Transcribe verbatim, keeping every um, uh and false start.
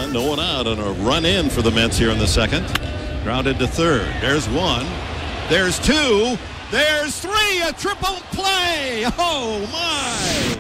one, no one out, and a run in for the Mets here in the second. Grounded to third. There's one. There's two. There's three. A triple play. Oh, my.